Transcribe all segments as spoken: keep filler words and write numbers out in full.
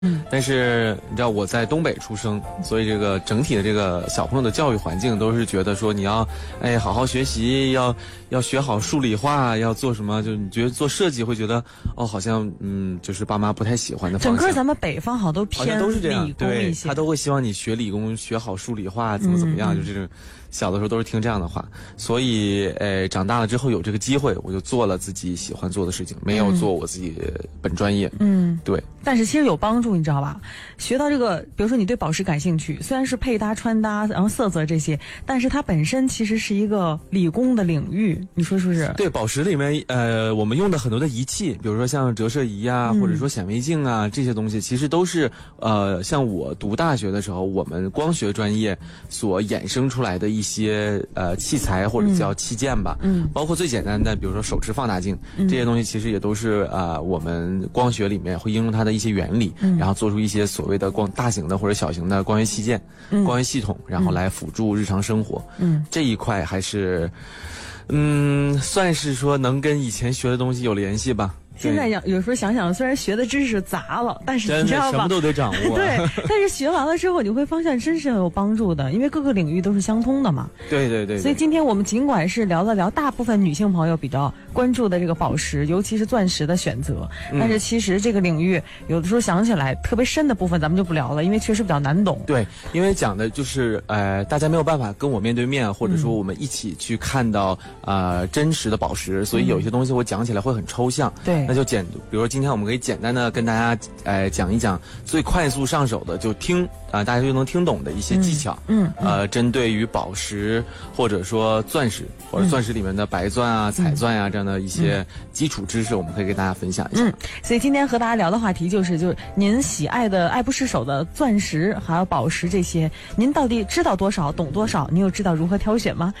嗯， 但是你知道我在东北出生，所以这个整体的这个小朋友的教育环境都是觉得说你要哎好好学习，要要学好数理化，要做什么，就你觉得做设计会觉得哦好像嗯就是爸妈不太喜欢的方向。 整个咱们北方好像都偏都是这样， 理工一些， 对，他都会希望你学理工，学好数理化，怎么怎么样， 嗯、 就这种。小的时候都是听这样的话，所以呃长大了之后有这个机会，我就做了自己喜欢做的事情，没有做我自己本专业。 嗯， 对。 但是其实有帮助，你知道吧？学到这个，比如说你对宝石感兴趣，虽然是配搭、穿搭，然后色泽这些，但是它本身其实是一个理工的领域，你说是不是？ 对，宝石里面呃我们用的很多的仪器，比如说像折射仪啊，嗯、或者说显微镜啊，这些东西其实都是呃像我读大学的时候，我们光学专业所衍生出来的一些呃器材或者叫器件吧。 嗯， 包括最简单的，比如说手持放大镜，嗯、这些东西其实也都是呃我们光学里面会应用它的一些原理，嗯、然后做出一些所谓的光大型的或者小型的光学器件、嗯、光学系统，然后来辅助日常生活。嗯，这一块还是嗯算是说能跟以前学的东西有联系吧。 现在有时候想想，虽然学的知识杂了，但是你知道吧， 什么都得掌握。 对，但是学完了之后，你会发现真是有帮助的，因为各个领域都是相通的嘛。 对对 对, 对。 所以今天我们尽管是聊了聊大部分女性朋友比较关注的这个宝石，尤其是钻石的选择，嗯、但是其实这个领域有的时候想起来特别深的部分，咱们就不聊了，因为确实比较难懂。 对，因为讲的就是呃，大家没有办法跟我面对面，或者说我们一起去看到呃真实的宝石，所以有一些东西我讲起来会很抽象。 对， 那就简，比如说今天我们可以简单的跟大家呃讲一讲最快速上手的，就听啊、呃、大家就能听懂的一些技巧。嗯，嗯呃，针对于宝石或者说钻石或者钻石里面的白钻啊、嗯、彩钻啊这样的一些基础知识，我们可以给大家分享一下。 嗯，所以今天和大家聊的话题就是，就是您喜爱的爱不释手的钻石还有宝石这些，您到底知道多少，懂多少？您又知道如何挑选吗？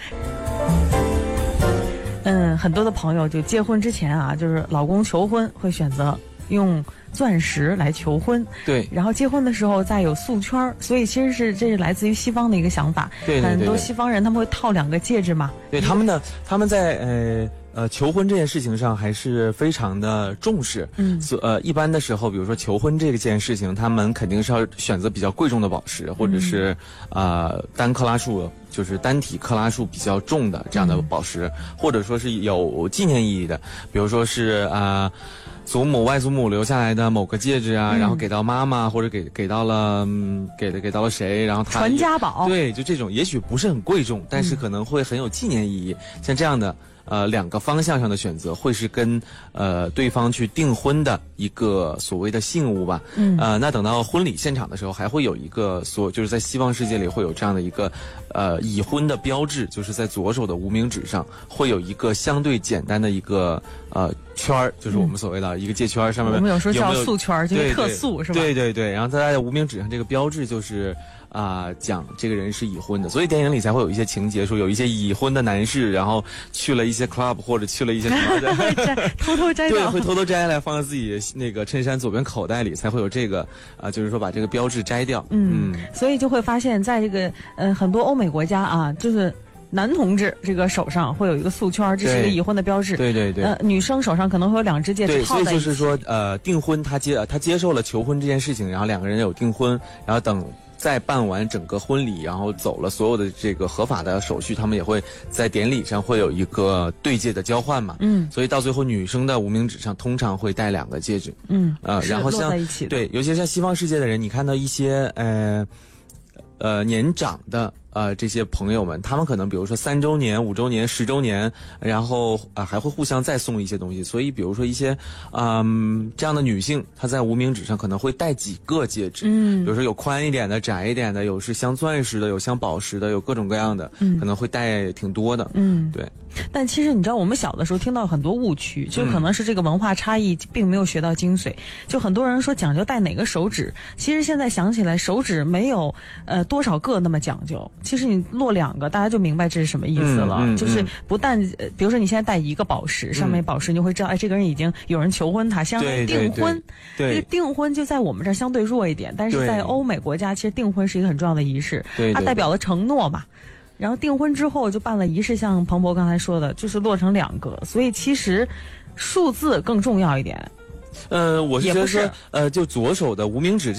嗯，很多的朋友就结婚之前啊，就是老公求婚会选择用钻石来求婚， 对， 然后结婚的时候再有素圈，所以其实是这是来自于西方的一个想法。 对对对对， 很多西方人他们会套两个戒指嘛。 对，他们的他们在呃呃求婚这件事情上还是非常的重视。嗯，所呃一般的时候，比如说求婚这件事情，他们肯定是要选择比较贵重的宝石，或者是、嗯、呃单克拉数。就是单体克拉数比较重的这样的宝石，嗯、或者说是有纪念意义的，比如说是啊、呃、祖母外祖母留下来的某个戒指啊，嗯、然后给到妈妈或者给给到了、嗯、给给到了谁，然后他传家宝。 对，就这种也许不是很贵重，但是可能会很有纪念意义。嗯、像这样的呃两个方向上的选择，会是跟呃对方去订婚的一个所谓的信物吧。嗯。呃，那等到婚礼现场的时候，还会有一个所就是在西方世界里会有这样的一个呃已婚的标志，就是在左手的无名指上会有一个相对简单的一个呃圈儿，就是我们所谓的一个戒圈，上面我们有时候叫有有素圈，就是特素是吧？ 对对对，然后在他的无名指上这个标志就是啊、呃、讲这个人是已婚的，所以电影里才会有一些情节说有一些已婚的男士，然后去了一些 club 或者去了一些什么的偷偷摘掉， 对，会偷偷摘来放在自己那个衬衫左边口袋里，才会有这个啊、呃，就是说把这个标志摘掉。 嗯，嗯所以就会发现在这个呃很多欧美国家啊，就是男同志这个手上会有一个素圈，这是一个已婚的标志。对对对。呃，女生手上可能会有两只戒指套在一起。 对，所以就是说，呃，订婚他接他接受了求婚这件事情，然后两个人有订婚，然后等再办完整个婚礼，然后走了所有的这个合法的手续，他们也会在典礼上会有一个对戒的交换嘛。嗯。所以到最后，女生的无名指上通常会戴两个戒指。嗯。呃，然后像对，尤其像西方世界的人，你看到一些呃呃年长的。呃，这些朋友们，他们可能比如说三周年、五周年、十周年，然后啊、呃、还会互相再送一些东西。所以，比如说一些嗯这样的女性，她在无名指上可能会戴几个戒指，嗯，比如说有宽一点的、窄一点的，有是镶钻石的，有镶宝石的，有各种各样的，嗯，可能会戴挺多的，嗯，对。 但其实你知道，我们小的时候听到很多误区，就可能是这个文化差异，并没有学到精髓。嗯、就很多人说讲究戴哪个手指，其实现在想起来，手指没有呃多少个那么讲究。其实你落两个，大家就明白这是什么意思了。嗯嗯嗯、就是不但，呃，比如说你现在戴一个宝石，上面宝石你就会知道，哎，这个人已经有人求婚他，相当于订婚。 对， 这个订婚就在我们这儿相对弱一点，但是在欧美国家，其实订婚是一个很重要的仪式， 对对对它代表了承诺嘛。然后订婚之后就办了仪式，像彭博刚才说的，就是落成两个，所以其实数字更重要一点。 呃，我是觉得说也不是， 呃，就左手的无名指